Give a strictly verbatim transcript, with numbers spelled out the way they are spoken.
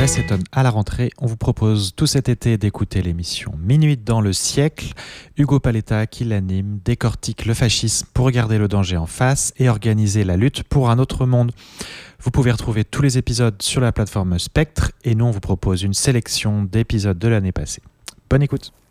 Grèce étonne à la rentrée, on vous propose tout cet été d'écouter l'émission Minuit dans le siècle. Hugo Paletta qui l'anime, décortique le fascisme pour regarder le danger en face et organiser la lutte pour un autre monde. Vous pouvez retrouver tous les épisodes sur la plateforme Spectre et nous on vous propose une sélection d'épisodes de l'année passée. Bonne écoute.